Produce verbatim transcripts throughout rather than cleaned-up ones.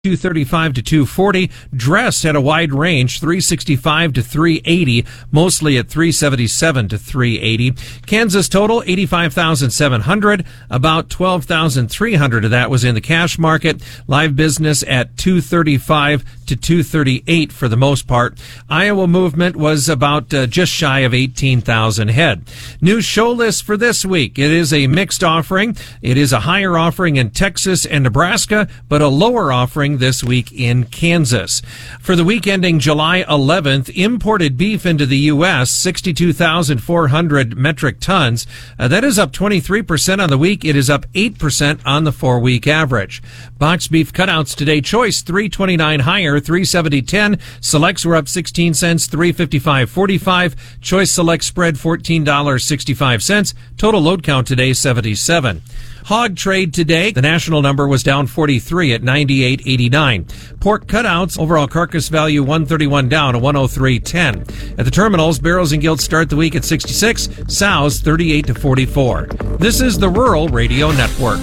two thirty-five to two forty. Dress had a wide range, three sixty-five to three eighty, mostly at three seventy-seven to three eighty. Kansas total, eighty-five thousand seven hundred. About twelve thousand three hundred of that was in the cash market. Live business at two thirty-five to two thirty-eight for the most part. Iowa movement was about uh, just shy of eighteen thousand head. New show list for this week. It is a mixed offering. It is a higher offering in Texas and Nebraska, but a lower offering this week in Kansas. For the week ending July eleventh, imported beef into the U S, sixty-two thousand four hundred metric tons. Uh, that is up twenty-three percent on the week. It is up eight percent on the four-week average. Box beef cutouts today, choice three twenty-nine higher, three seventy ten. Selects were up sixteen cents, three fifty-five forty-five. Choice select spread fourteen dollars and sixty-five cents. Total load count today seventy-seven. Hog trade today, the national number was down forty-three at ninety-eight eighty-nine. Pork cutouts, overall carcass value one thirty-one down to one oh three ten. At the terminals, barrels and gilts start the week at sixty-six, sows thirty-eight to forty-four. This is the Rural Radio Network.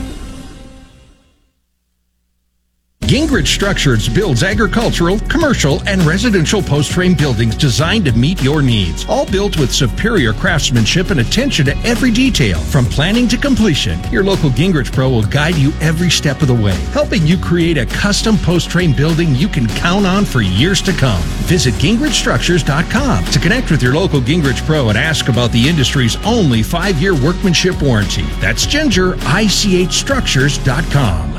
Gingrich Structures builds agricultural, commercial, and residential post-frame buildings designed to meet your needs. All built with superior craftsmanship and attention to every detail. From planning to completion, your local Gingrich Pro will guide you every step of the way, helping you create a custom post-frame building you can count on for years to come. Visit Gingrich Structures dot com to connect with your local Gingrich Pro and ask about the industry's only five-year workmanship warranty. That's Ginger, I C H Structures dot com.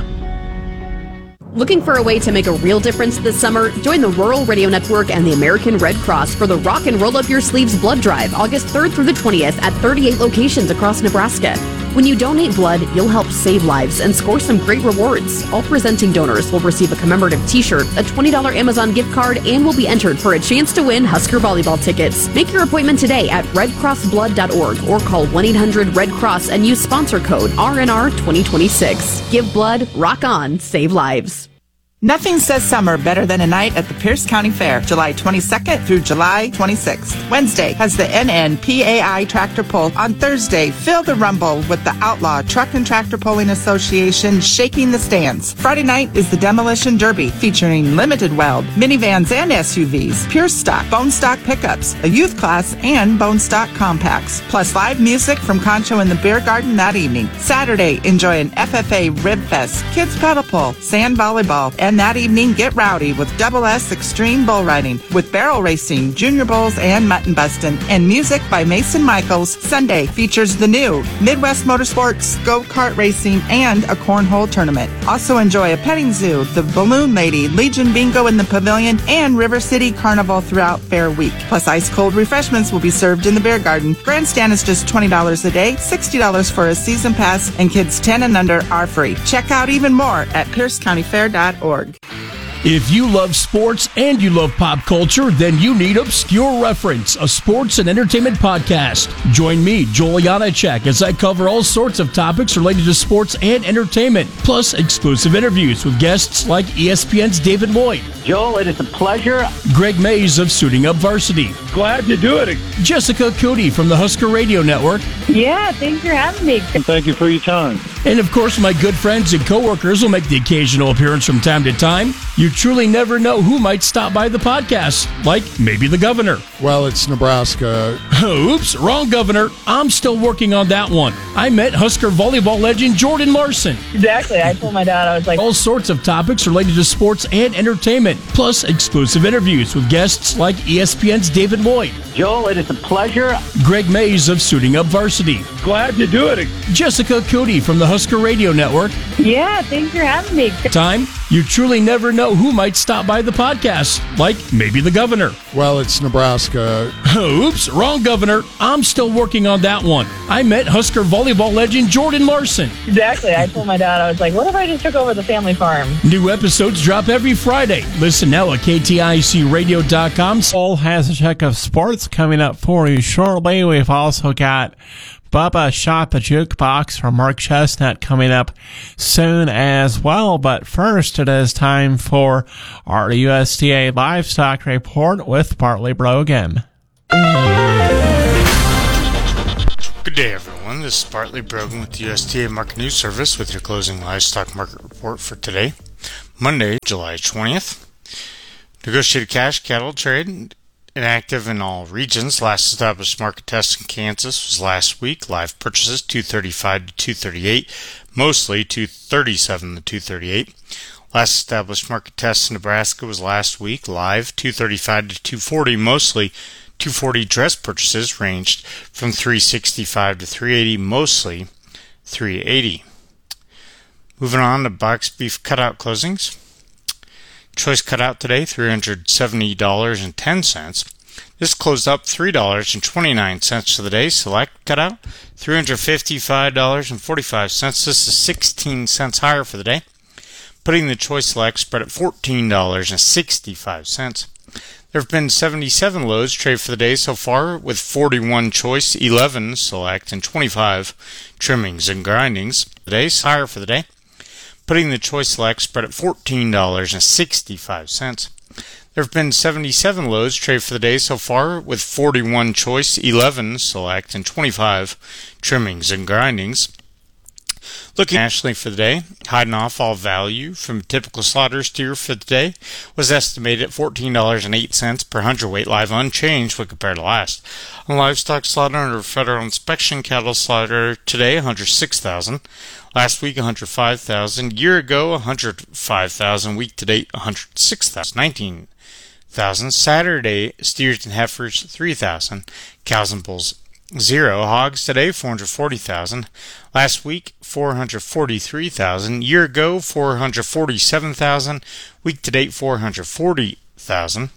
Looking for a way to make a real difference this summer? Join the Rural Radio Network and the American Red Cross for the Rock and Roll Up Your Sleeves Blood Drive, August third through the twentieth at thirty-eight locations across Nebraska. When you donate blood, you'll help save lives and score some great rewards. All presenting donors will receive a commemorative t-shirt, a twenty dollars Amazon gift card, and will be entered for a chance to win Husker volleyball tickets. Make your appointment today at red cross blood dot org or call one eight hundred red cross and use sponsor code R N R twenty twenty-six. Give blood, rock on, save lives. Nothing says summer better than a night at the Pierce County Fair, July twenty-second through July twenty-sixth. Wednesday has the N N P A I Tractor Pull. On Thursday, feel the rumble with the Outlaw Truck and Tractor Pulling Association shaking the stands. Friday night is the Demolition Derby featuring limited weld, minivans and S U Vs, pure stock, bone stock pickups, a youth class, and bone stock compacts. Plus live music from Concho in the Beer Garden that evening. Saturday, enjoy an F F A Rib Fest, kids pedal pull, sand volleyball, and that evening, get rowdy with Double S Extreme Bull Riding, with barrel racing, junior bulls, and mutton bustin', and music by Mason Michaels. Sunday features the new Midwest Motorsports, go-kart racing, and a cornhole tournament. Also enjoy a petting zoo, the Balloon Lady, Legion Bingo in the Pavilion, and River City Carnival throughout Fair Week. Plus ice-cold refreshments will be served in the Beer Garden. Grandstand is just twenty dollars a day, sixty dollars for a season pass, and kids ten and under are free. Check out even more at pierce county fair dot org. If you love sports and you love pop culture, then you need Obscure Reference, a sports and entertainment podcast. Join me, Joel Janacek, as I cover all sorts of topics related to sports and entertainment, plus exclusive interviews with guests like E S P N's David Lloyd. Joel, it is a pleasure. Greg Mays of Suiting Up Varsity. Glad to do it. Jessica Cootie from the Husker Radio Network. Yeah, thanks for having me. And thank you for your time. And of course, my good friends and coworkers will make the occasional appearance from time to time. You truly never know who might stop by the podcast, like maybe the governor. Well, it's Nebraska. Oops, wrong governor. I'm still working on that one. I met Husker volleyball legend Jordan Larson. Exactly. I told my dad, I was like... All sorts of topics related to sports and entertainment, plus exclusive interviews with guests like E S P N's David Lloyd. Joel, it is a pleasure. Greg Mays of Suiting Up Varsity. Glad to do it. Jessica Cootie from the Husker Radio Network. Yeah, thanks for having me. Time, you truly never know who might stop by the podcast, like maybe the governor. Well, it's Nebraska. Oops, wrong governor. I'm still working on that one. I met Husker volleyball legend Jordan Larson. Exactly. I told my dad, I was like, what if I just took over the family farm? New episodes drop every Friday. Listen now at K T I C radio dot com. All has a check of sports coming up for you shortly. We've also got Bubba Shot the Jukebox from Mark Chestnut coming up soon as well. But first, it is time for our U S D A Livestock Report with Bartley Brogan. Good day, everyone. This is Bartley Brogan with the U S D A Market News Service with your closing livestock market report for today. Monday, July twentieth. Negotiated cash cattle trade inactive in all regions. Last established market test in Kansas was last week. Live purchases two thirty-five to two thirty-eight, mostly two thirty-seven to two thirty-eight. Last established market test in Nebraska was last week. Live two thirty-five to two forty, mostly two forty. Dress purchases ranged from three sixty-five to three eighty, mostly three eighty. Moving on to box beef cutout closings. Choice cutout today, three hundred seventy dollars and ten cents. This closed up three dollars and twenty-nine cents for the day. Select cutout, three hundred fifty-five dollars and forty-five cents. This is sixteen cents higher for the day. Putting the choice select spread at fourteen dollars and sixty-five cents. There have been seventy-seven loads traded for the day so far, with forty-one choice, eleven select, and twenty-five trimmings and grindings. The day's higher for the day. Putting the choice select spread at fourteen dollars and sixty-five cents. There have been seventy-seven loads traded for the day so far, with forty-one choice, eleven select, and twenty-five trimmings and grindings. Looking nationally for the day, hiding off all value from typical slaughter steer for the day was estimated at fourteen dollars and eight cents per hundredweight, live unchanged when compared to last. On livestock slaughter under federal inspection, cattle slaughter today one hundred six thousand, last week one hundred five thousand, year ago one hundred five thousand, week to date one hundred six thousand, nineteen thousand. Saturday steers and heifers three thousand, cows and bulls zero. Hogs today four hundred forty thousand, last week four hundred forty-three thousand, year ago four hundred forty-seven thousand, week to date four hundred forty thousand.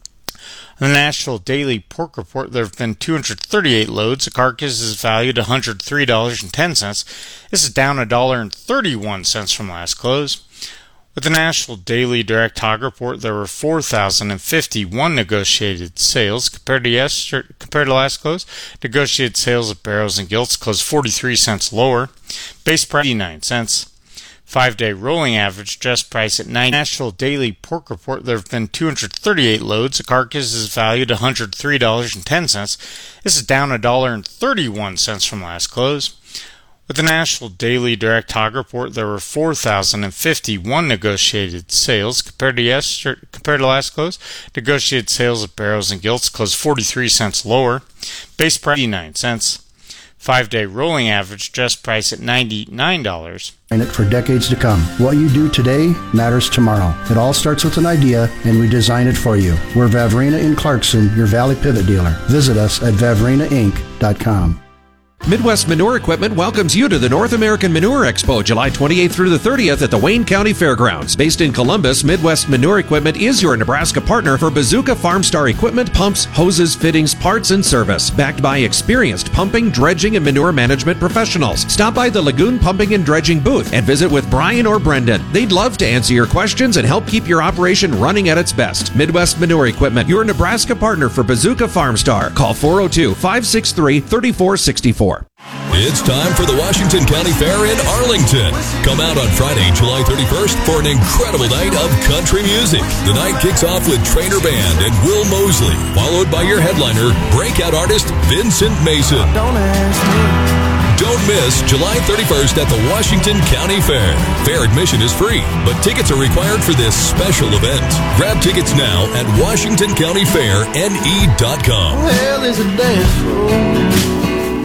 On the National Daily Pork Report, there have been two hundred thirty-eight loads. A carcass is valued at one hundred three dollars and ten cents. This is down one dollar and thirty-one cents from last close. With the National Daily Direct Hog Report, there were four thousand fifty-one negotiated sales. Compared to yesterday, compared to last close, negotiated sales of barrows and gilts closed forty-three cents lower. Base price eighty-nine cents. Five-day rolling average dress price at nine. National Daily Pork Report, there have been two hundred thirty-eight loads. A carcass is valued at one hundred three dollars and ten cents. This is down one dollar and thirty-one cents from last close. With the National Daily Direct Hog Report, there were four thousand fifty-one negotiated sales. Compared to yesterday, compared to last close, negotiated sales of barrows and gilts closed forty-three cents lower. Base price eighty-nine cents. Five-day rolling average dress price at ninety-nine dollars. And it for decades to come. What you do today matters tomorrow. It all starts with an idea, and we design it for you. We're Vavrina in Clarkson, your Valley Pivot dealer. Visit us at vavrina inc dot com. Midwest Manure Equipment welcomes you to the North American Manure Expo, July twenty-eighth through the thirtieth at the Wayne County Fairgrounds. Based in Columbus, Midwest Manure Equipment is your Nebraska partner for Bazooka Farmstar equipment, pumps, hoses, fittings, parts, and service. Backed by experienced pumping, dredging, and manure management professionals. Stop by the Lagoon Pumping and Dredging booth and visit with Brian or Brendan. They'd love to answer your questions and help keep your operation running at its best. Midwest Manure Equipment, your Nebraska partner for Bazooka Farmstar. Call four oh two, five six three, three four six four. It's time for the Washington County Fair in Arlington. Come out on Friday, July thirty-first for an incredible night of country music. The night kicks off with Trainer Band and Will Mosley, followed by your headliner, breakout artist Vincent Mason. Don't miss July thirty-first at the Washington County Fair. Fair admission is free, but tickets are required for this special event. Grab tickets now at washington county fair n e dot com. Well, there's a dance floor.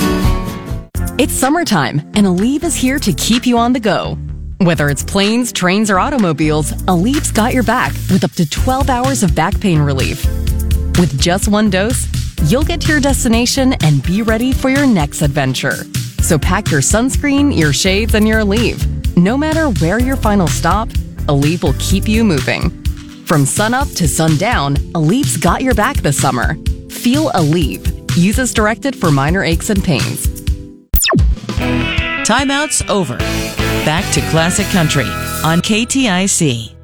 It's summertime, and Aleve is here to keep you on the go. Whether it's planes, trains, or automobiles, Aleve's got your back with up to twelve hours of back pain relief. With just one dose, you'll get to your destination and be ready for your next adventure. So pack your sunscreen, your shades, and your Aleve. No matter where your final stop, Aleve will keep you moving. From sunup to sundown, Aleve's got your back this summer. Feel Aleve. Use as directed for minor aches and pains. Timeout's over. Back to Classic Country on K T I C.